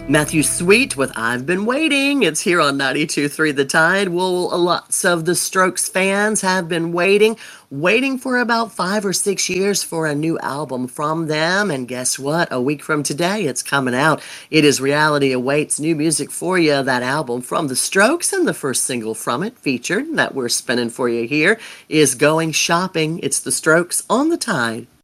Matthew Sweet with I've Been Waiting. It's here on 92.3 The Tide. Well, lots of the Strokes fans have been waiting for about 5 or 6 years for a new album from them. And guess what? A week from today, it's coming out. It is Reality Awaits, new music for you. That album from the Strokes, and the first single from it featured that we're spinning for you here is Going Shopping. It's the Strokes on the Tide.